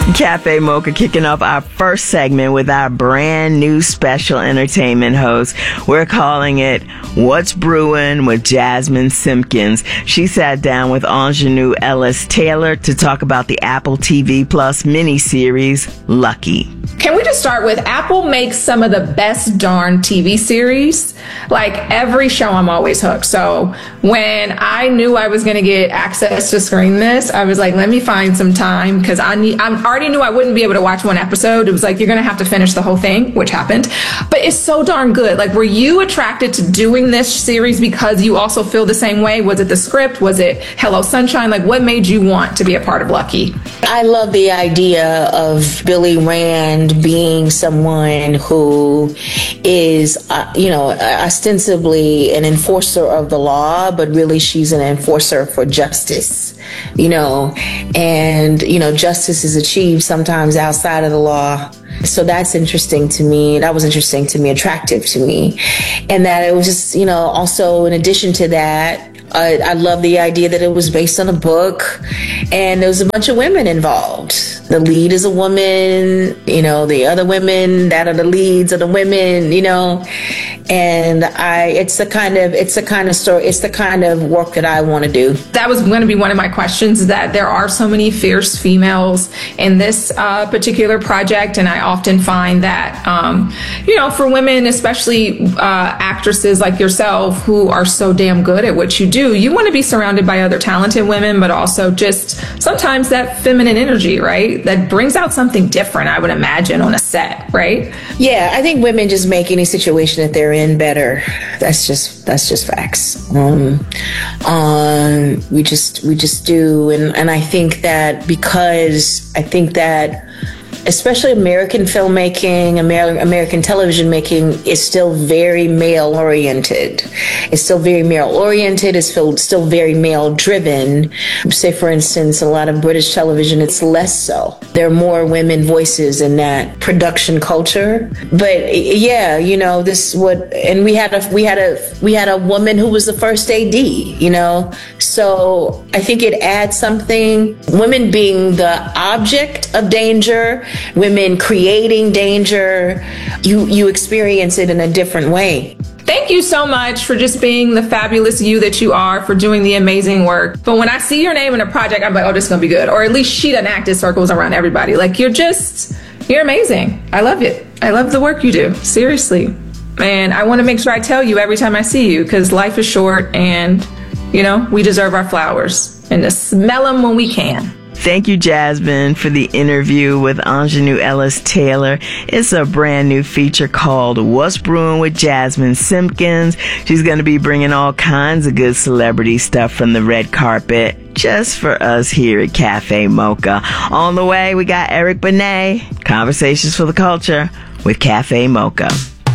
Cafe Mocha kicking off our first segment with our brand new special entertainment host. We're calling it What's Brewing with Jasmine Simpkins. She sat down with Ingenue Ellis Taylor to talk about the Apple TV Plus miniseries, Lucky. Can we just start with Apple makes some of the best darn TV series? Like every show, I'm always hooked. So when I knew I was going to get access to screen this, I was like, let me find some time because I already knew I wouldn't be able to watch one episode. It was like, you're going to have to finish the whole thing, which happened. But it's so darn good. Like, were you attracted to doing this series because you also feel the same way? Was it the script? Was it Hello Sunshine? Like, what made you want to be a part of Lucky? I love the idea of Billy Rand being someone who is, ostensibly an enforcer of the law, but really she's an enforcer for justice, and, justice is achieved sometimes outside of the law. So that's interesting to me. That was interesting to me, attractive to me. And that it was just, also in addition to that, I love the idea that it was based on a book and there was a bunch of women involved. The lead is a woman, the other women that are the leads are the women, and it's the kind of story, it's the kind of work that I want to do. That was going to be one of my questions, that there are so many fierce females in this particular project. And I often find that, for women, especially actresses like yourself who are so damn good at what you do, you want to be surrounded by other talented women, but also just sometimes that feminine energy, right? That brings out something different, I would imagine, on a set, right? Yeah, I think women just make any situation that they're in better. That's just facts. We just do, and I think that especially American filmmaking, American television making is still very male-oriented. It's still very male-oriented. It's still very male-driven. Say, for instance, a lot of British television, it's less so. There are more women voices in that production culture. But yeah, and we had a woman who was the first AD, So I think it adds something. Women being the object of danger, women creating danger, you experience it in a different way. Thank you so much for just being the fabulous you that you are, for doing the amazing work. But when I see your name in a project, I'm like, oh, this is going to be good. Or at least she doesn't act in circles around everybody. Like, you're amazing. I love it. I love the work you do. Seriously. And I want to make sure I tell you every time I see you, because life is short and, we deserve our flowers and to smell them when we can. Thank you, Jasmine, for the interview with Ingenue Ellis Taylor. It's a brand new feature called What's Brewing with Jasmine Simpkins. She's going to be bringing all kinds of good celebrity stuff from the red carpet just for us here at Cafe Mocha. On the way, we got Eric Benet, Conversations for the Culture with Cafe Mocha.